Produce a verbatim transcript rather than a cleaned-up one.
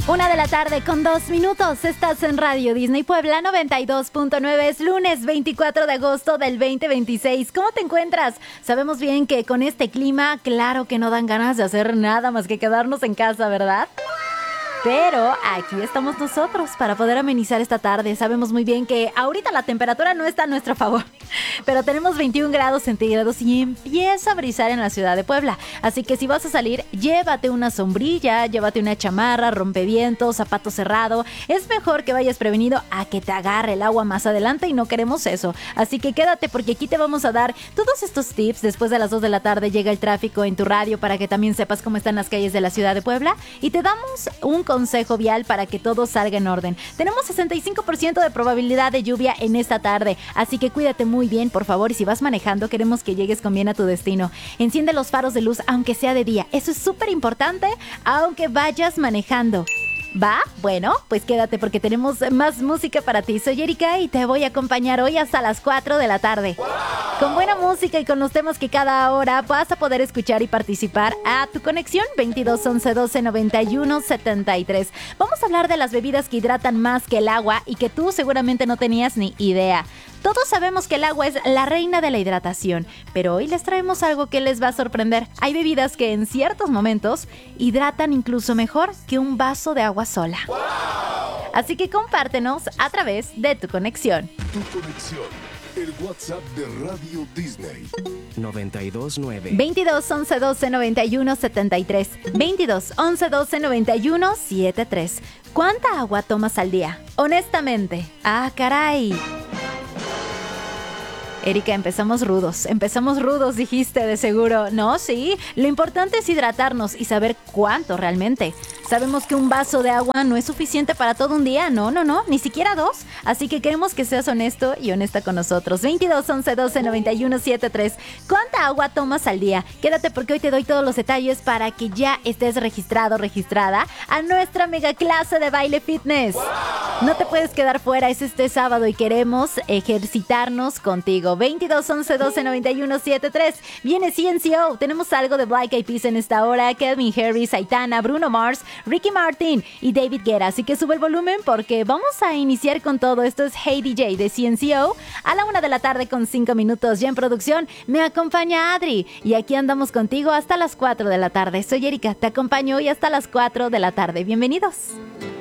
Una de la tarde con dos minutos. Estás en Radio Disney Puebla noventa y dos punto nueve. Es lunes veinticuatro de agosto del veinte veintiséis. ¿Cómo te encuentras? Sabemos bien que con este clima, claro que no dan ganas de hacer nada más que quedarnos en casa, ¿verdad? Pero aquí estamos nosotros para poder amenizar esta tarde. Sabemos muy bien que ahorita la temperatura no está a nuestro favor, pero tenemos veintiún grados centígrados y empieza a brisar en la ciudad de Puebla. Así que si vas a salir, llévate una sombrilla, llévate una chamarra, rompevientos, zapato cerrado. Es mejor que vayas prevenido a que te agarre el agua más adelante y no queremos eso. Así que quédate porque aquí te vamos a dar todos estos tips. Después de las dos de la tarde llega el tráfico en tu radio para que también sepas cómo están las calles de la ciudad de Puebla y te damos un consejo vial para que todo salga en orden. Tenemos sesenta y cinco por ciento de probabilidad de lluvia en esta tarde, así que cuídate muy bien, por favor, y si vas manejando, queremos que llegues con bien a tu destino. Enciende los faros de luz, aunque sea de día. Eso es súper importante, aunque vayas manejando. ¿Va? Bueno, pues quédate porque tenemos más música para ti. Soy Erika y te voy a acompañar hoy hasta las cuatro de la tarde. ¡Wow! Con buena música y con los temas que cada hora vas a poder escuchar y participar a tu conexión veintidós once doce noventa y uno setenta y tres. Vamos a hablar de las bebidas que hidratan más que el agua y que tú seguramente no tenías ni idea. Todos sabemos que el agua es la reina de la hidratación, pero hoy les traemos algo que les va a sorprender. Hay bebidas que en ciertos momentos hidratan incluso mejor que un vaso de agua sola. ¡Wow! Así que compártenos a través de tu conexión. Tu conexión, el WhatsApp de Radio Disney. noventa y dos nueve. veintidós once doce noventa y uno setenta y tres. veintidós once doce noventa y uno setenta y tres. ¿Cuánta agua tomas al día? Honestamente. Ah, caray. Erika, empezamos rudos, empezamos rudos, dijiste de seguro. No, sí, lo importante es hidratarnos y saber cuánto realmente. Sabemos que un vaso de agua no es suficiente para todo un día, no, no, no, ni siquiera dos. Así que queremos que seas honesto y honesta con nosotros. veintidós once doce noventa y uno setenta y tres. ¿Cuánta agua tomas al día? Quédate porque hoy te doy todos los detalles para que ya estés registrado, registrada a nuestra mega clase de baile fitness. ¡Wow! No te puedes quedar fuera, es este sábado y queremos ejercitarnos contigo. veintidós once doce noventa y uno setenta y tres. Viene C N C O. Tenemos algo de Black Eyed Peas en esta hora. Calvin Harris, Aitana, Bruno Mars, Ricky Martin y David Guetta. Así que sube el volumen porque vamos a iniciar con todo. Esto es Hey D J de C N C O. A la una de la tarde con cinco minutos. Ya en producción me acompaña Adri. Y aquí andamos contigo hasta las cuatro de la tarde. Soy Erika. Te acompaño hoy hasta las cuatro de la tarde. Bienvenidos.